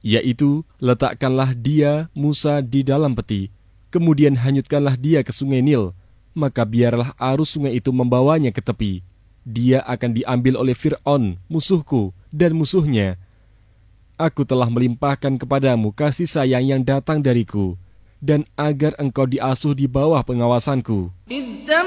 yaitu letakkanlah dia, Musa, di dalam peti, kemudian hanyutkanlah dia ke sungai Nil, maka biarlah arus sungai itu membawanya ke tepi. Dia akan diambil oleh Fir'aun, musuhku, dan musuhnya. Aku telah melimpahkan kepadamu kasih sayang yang datang dariku, dan agar engkau diasuh di bawah pengawasanku.